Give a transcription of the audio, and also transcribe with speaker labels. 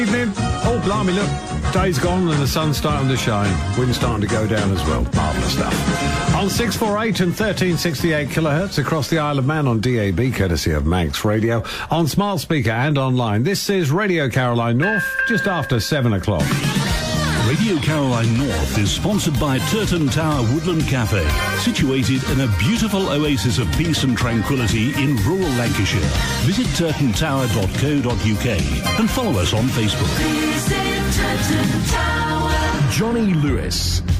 Speaker 1: Evening. Oh, blimey, look. Day's gone and the sun's starting to shine. Wind's starting to go down as well. Marvellous stuff. On 648 and 1368 kilohertz across the Isle of Man on DAB, courtesy of Manx Radio, on smart speaker and online. This is Radio Caroline North, just after 7 o'clock.
Speaker 2: Radio Caroline North is sponsored by Turton Tower Woodland Cafe, situated in a beautiful oasis of peace and tranquility in rural Lancashire. Visit turtontower.co.uk and follow us on Facebook.
Speaker 3: Johnny Lewis.